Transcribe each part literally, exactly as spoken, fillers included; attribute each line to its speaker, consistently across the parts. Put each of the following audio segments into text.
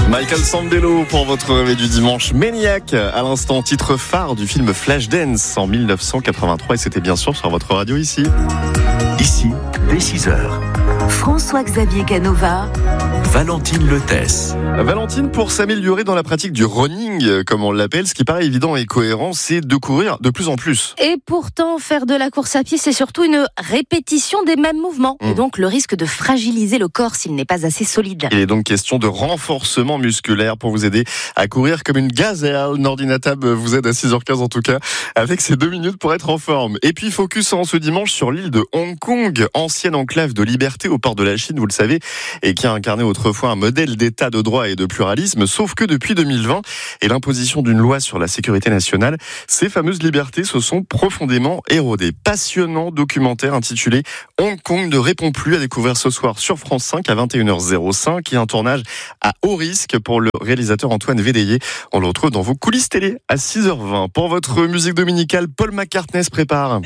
Speaker 1: Michael Sambello pour votre réveil du dimanche. Maniac, à l'instant, titre phare du film Flashdance en dix-neuf cent quatre-vingt-trois et c'était bien sûr sur votre radio ici.
Speaker 2: Ici, dès six heures.
Speaker 3: François-Xavier Canova.
Speaker 2: Valentine Letesse.
Speaker 1: Valentine, pour s'améliorer dans la pratique du running, comme on l'appelle, ce qui paraît évident et cohérent, c'est de courir de plus en plus.
Speaker 4: Et pourtant, faire de la course à pied, c'est surtout une répétition des mêmes mouvements. Mmh. Et donc, le risque de fragiliser le corps s'il n'est pas assez solide.
Speaker 1: Il est donc question de renforcement musculaire pour vous aider à courir comme une gazelle. Nordinatab vous aide à six heures quinze en tout cas, avec ces deux minutes pour être en forme. Et puis, focus en ce dimanche sur l'île de Hong Kong, ancienne enclave de liberté au port de la Chine, vous le savez, et qui a incarné autrefois un modèle d'état de droit et de pluralisme, sauf que depuis deux mille vingt et l'imposition d'une loi sur la sécurité nationale, ces fameuses libertés se sont profondément érodées. Passionnant documentaire intitulé Hong Kong ne répond plus, à découvrir ce soir sur France cinq à vingt et une heures cinq, et un tournage à haut risque pour le réalisateur Antoine Védéier. On le retrouve dans vos coulisses télé à six heures vingt. Pour votre musique dominicale, Paul McCartney se prépare.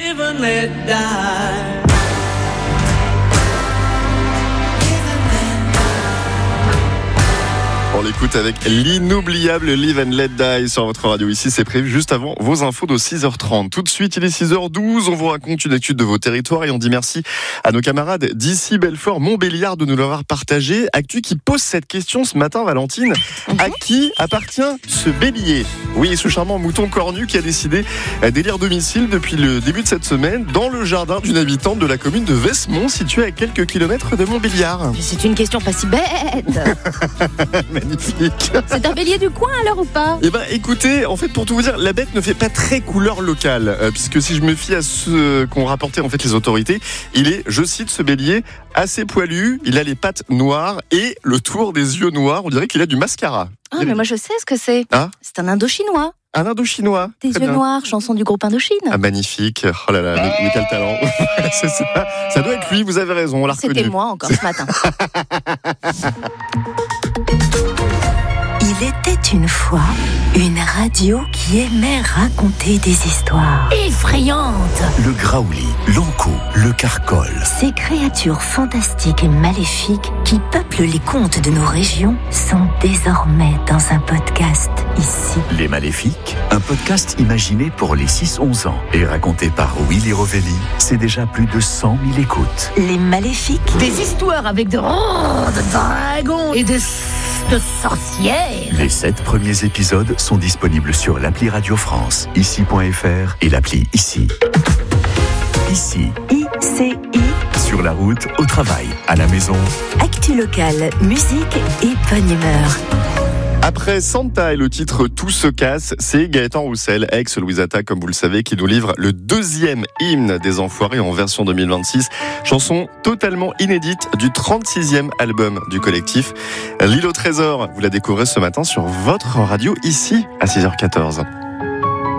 Speaker 1: On l'écoute avec l'inoubliable Live and Let Die sur votre radio. Ici, c'est prévu juste avant vos infos de six heures trente. Tout de suite, il est six heures douze. On vous raconte une actu de vos territoires et on dit merci à nos camarades d'ici Belfort, Montbéliard de nous l'avoir partagé. Actu qui pose cette question ce matin, Valentine. À qui appartient ce bélier ? Oui, ce charmant mouton cornu qui a décidé d'élire domicile depuis le début de cette semaine dans le jardin d'une habitante de la commune de Vesmont, située à quelques kilomètres de Montbéliard.
Speaker 4: C'est une question pas si bête.
Speaker 1: Magnifique.
Speaker 4: C'est un bélier du coin alors ou pas ?
Speaker 1: Eh ben écoutez, en fait pour tout vous dire, la bête ne fait pas très couleur locale, euh, puisque si je me fie à ce qu'ont rapporté en fait les autorités, il est, je cite, ce bélier assez poilu, il a les pattes noires et le tour des yeux noirs, on dirait qu'il a du mascara.
Speaker 4: Ah mais moi je sais ce que c'est.
Speaker 1: Ah,
Speaker 4: c'est un Indochinois.
Speaker 1: Un Indochinois.
Speaker 4: Des
Speaker 1: Très
Speaker 4: yeux
Speaker 1: bien.
Speaker 4: noirs, chanson du groupe Indochine.
Speaker 1: Ah magnifique, oh là là, mais, mais quel talent. C'est ça. Ça doit être lui, vous avez raison, on l'a reconnu.
Speaker 4: C'était moi encore ce matin.
Speaker 3: Il était une fois une radio qui aimait raconter des histoires
Speaker 4: Effrayante.
Speaker 2: Le graouli, l'ankou, le carcol.
Speaker 3: Ces créatures fantastiques et maléfiques qui peuplent les contes de nos régions sont désormais dans un podcast ici.
Speaker 2: Les Maléfiques, un podcast imaginé pour les six onze ans et raconté par Willy Rovelli. C'est déjà plus de cent mille écoutes.
Speaker 3: Les Maléfiques.
Speaker 4: Des histoires avec de, oh, de dragons et de, de sorcières.
Speaker 2: Les sept premiers épisodes sont disponibles sur l'appli Radio France, ici point f r et l'appli Ici. Ici,
Speaker 3: I C I.
Speaker 2: sur la route, au travail, à la maison.
Speaker 3: Actu locale, musique et bonne humeur.
Speaker 1: Après Santa et le titre Tout se casse, c'est Gaëtan Roussel, ex-Louise Attaque, comme vous le savez, qui nous livre le deuxième hymne des Enfoirés en version deux mille vingt-six. Chanson totalement inédite du trente-sixième album du collectif. L'île au trésor, vous la découvrez ce matin sur votre radio ici à six heures quatorze.